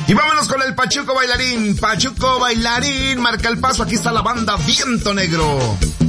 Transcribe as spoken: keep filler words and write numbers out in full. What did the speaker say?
Y vámonos con el Pachuco Bailarín. Pachuco Bailarín marca el paso. Aquí está la banda Viento Negro.